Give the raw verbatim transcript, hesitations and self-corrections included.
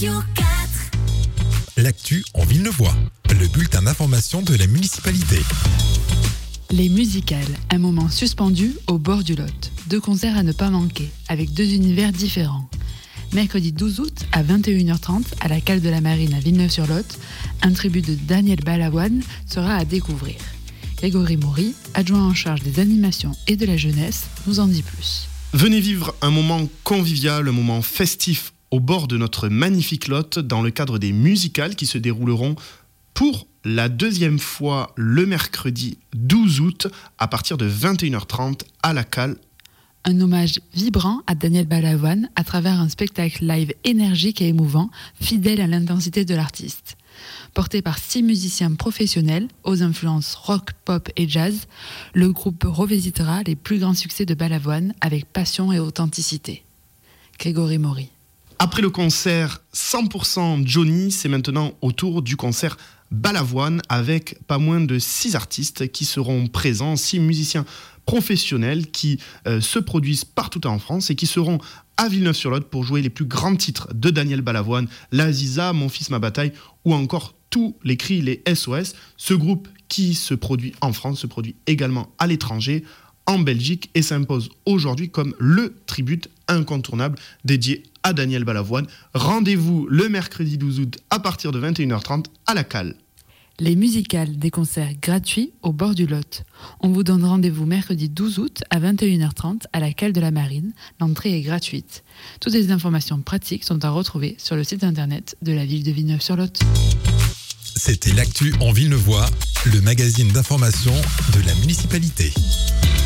Radio quatre. L'actu en Villeneuvois, le bulletin d'information de la municipalité. Les musicales, un moment suspendu au bord du Lot. Deux concerts à ne pas manquer, avec deux univers différents. Mercredi douze août à vingt et une heures trente à la Cale de la Marine à Villeneuve-sur-Lot, un tribut de Daniel Balavoine sera à découvrir. Grégory Maury, adjoint en charge des animations et de la jeunesse, nous en dit plus. Venez vivre un moment convivial, un moment festif au bord de notre magnifique Lot dans le cadre des musicales qui se dérouleront pour la deuxième fois le mercredi douze août à partir de vingt et une heures trente à la Cale. Un hommage vibrant à Daniel Balavoine à travers un spectacle live énergique et émouvant, fidèle à l'intensité de l'artiste. Porté par six musiciens professionnels aux influences rock, pop et jazz, le groupe revisitera les plus grands succès de Balavoine avec passion et authenticité. Grégory Maury. Après le concert cent pour cent Johnny, c'est maintenant au tour du concert Balavoine avec pas moins de six artistes qui seront présents, six musiciens professionnels qui euh, se produisent partout en France et qui seront à Villeneuve-sur-Lot pour jouer les plus grands titres de Daniel Balavoine, L'Aziza, Mon fils, ma bataille ou encore tous les cris, les S O S. Ce groupe qui se produit en France se produit également à l'étranger, en Belgique et s'impose aujourd'hui comme le tribut incontournable dédié à Daniel Balavoine. Rendez-vous le mercredi douze août à partir de vingt et une heures trente à la Cale. Les musicales, des concerts gratuits au bord du Lot. On vous donne rendez-vous mercredi douze août à vingt et une heures trente à la Cale de la Marine. L'entrée est gratuite. Toutes les informations pratiques sont à retrouver sur le site internet de la ville de Villeneuve-sur-Lot. C'était l'actu en Villeneuvois, le magazine d'information de la municipalité.